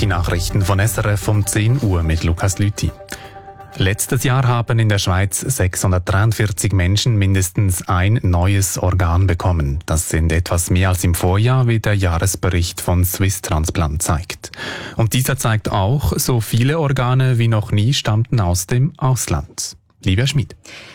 Die Nachrichten von SRF um 10 Uhr mit Lukas Lüthi. Letztes Jahr haben in der Schweiz 643 Menschen mindestens ein neues Organ bekommen. Das sind etwas mehr als im Vorjahr, wie der Jahresbericht von Swiss Transplant zeigt. Und dieser zeigt auch, so viele Organe wie noch nie stammten aus dem Ausland. Livia Schmid.